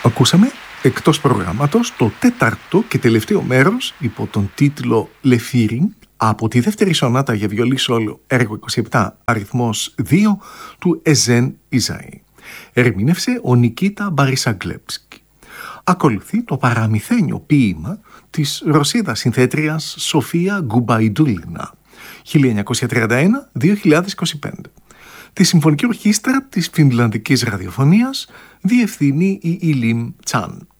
Ακούσαμε εκτός προγράμματος το τέταρτο και τελευταίο μέρος υπό τον τίτλο «Le Feeling» από τη δεύτερη σονάτα για βιολί σόλο έργο 27 αριθμός 2 του Εζέν Ιζαή. Ερμήνευσε ο Νικίτα Μπαρισαγκλέψκι. Ακολουθεί το παραμυθένιο ποίημα της Ρωσίδας συνθέτριας Σοφία Γκουμπαϊντούλινα 1931-2025. Τη Συμφωνική Ορχήστρα της Φινλανδικής Ραδιοφωνίας διευθύνει η Ιλίμ Τσάν.